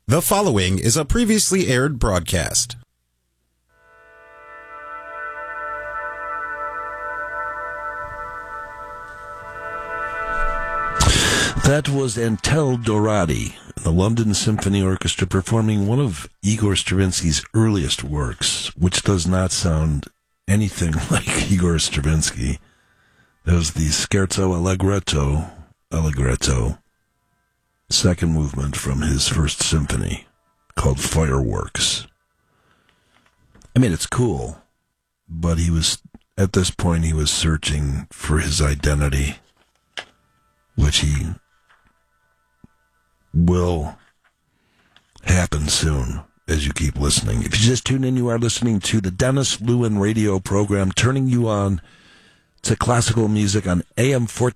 The following is a previously aired broadcast. That was Antel Dorati, the London Symphony Orchestra, performing one of Igor Stravinsky's earliest works, which does not sound anything like Igor Stravinsky. That was the Scherzo Allegretto, second movement from his first symphony, called Fireworks. I mean, it's cool, but at this point, he was searching for his identity, which he will happen soon as you keep listening. If you just tune in, you are listening to the Dennis Lewin radio program, turning you on to classical music on AM 14.